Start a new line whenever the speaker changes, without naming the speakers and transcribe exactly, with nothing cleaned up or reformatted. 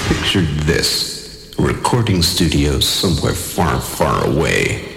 Picture this. A recording studio somewhere far, far away.